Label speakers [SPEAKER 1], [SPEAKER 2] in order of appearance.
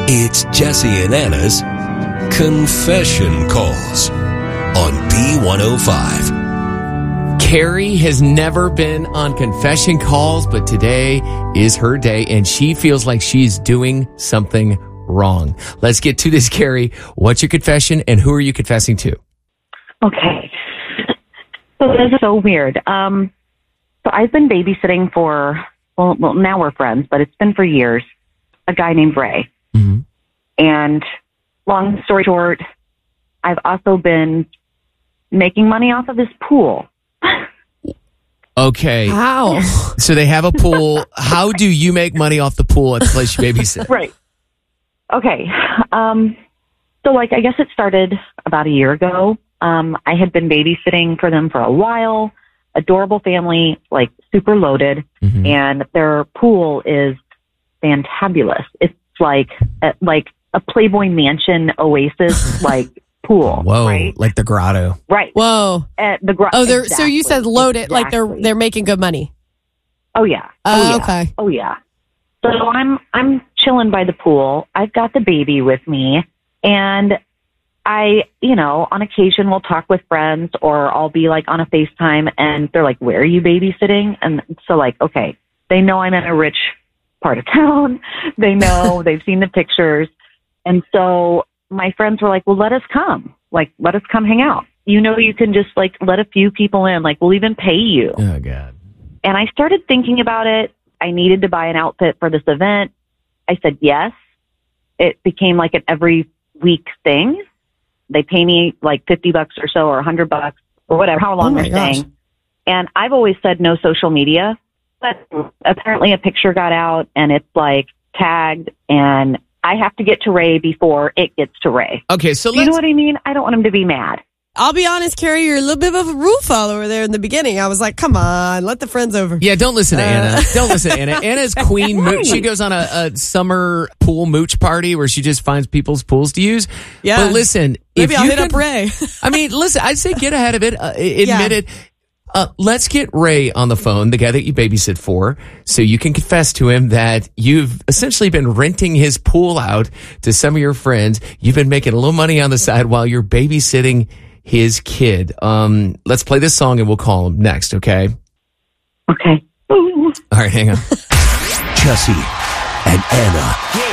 [SPEAKER 1] It's Jesse and Anna's Confession Calls on B105.
[SPEAKER 2] Carrie has never been on confession calls, but today is her day, and she feels like she's doing something wrong. Let's get to this, Carrie. What's your confession, and who are you confessing to?
[SPEAKER 3] Okay. So this is so weird. So I've been babysitting for, well, now we're friends, but it's been for years, a guy named Ray.
[SPEAKER 2] Mm-hmm.
[SPEAKER 3] And long story short, I've also been making money off of his pool.
[SPEAKER 2] Okay.
[SPEAKER 4] How?
[SPEAKER 2] So they have a pool. How do you make money off the pool at the place you babysit?
[SPEAKER 3] Right. Okay. So like, I guess it started about a year ago. I had been babysitting for them for a while. Adorable family, like super loaded.
[SPEAKER 2] Mm-hmm.
[SPEAKER 3] And their pool is fantabulous. It's like a Playboy Mansion Oasis, like pool.
[SPEAKER 2] Whoa,
[SPEAKER 3] right?
[SPEAKER 2] like the grotto.
[SPEAKER 3] Right.
[SPEAKER 4] Whoa. So you said loaded, like they're making good money.
[SPEAKER 3] Oh yeah.
[SPEAKER 4] Okay.
[SPEAKER 3] Oh yeah. So I'm chilling by the pool. I've got the baby with me, and I, on occasion will talk with friends, or I'll be like on a FaceTime, and they're like, "Where are you babysitting?" And so like, okay, they know I'm in a rich part of town. They know, they've seen the pictures, and so my friends were like, "Well, let us come hang out. You can just like let a few people in. Like, we'll even pay you."
[SPEAKER 2] Oh God.
[SPEAKER 3] And I started thinking about it. I needed to buy an outfit for this event. I said yes. It became like an every week thing. They pay me like $50 or so, or $100 or whatever, how long they're staying. And I've always said no social media, but apparently a picture got out and it's like tagged, and I have to get to Ray before it gets to Ray.
[SPEAKER 2] Okay, so
[SPEAKER 3] you know what I mean? I don't want him to be mad.
[SPEAKER 4] I'll be honest, Carrie, you're a little bit of a rule follower there in the beginning. I was like, come on, let the friends over.
[SPEAKER 2] Yeah, don't listen to Anna. Don't listen to Anna. Anna's queen mooch. She goes on a summer pool mooch party where she just finds people's pools to use.
[SPEAKER 4] Yeah.
[SPEAKER 2] But listen,
[SPEAKER 4] maybe I'll hit up Ray.
[SPEAKER 2] I mean, listen, I'd say get ahead of it. Admit it. Let's get Ray on the phone, the guy that you babysit for, so you can confess to him that you've essentially been renting his pool out to some of your friends. You've been making a little money on the side while you're babysitting his kid. Let's play this song and we'll call him next, okay?
[SPEAKER 3] Okay.
[SPEAKER 2] All right, hang on.
[SPEAKER 1] Jesse and Anna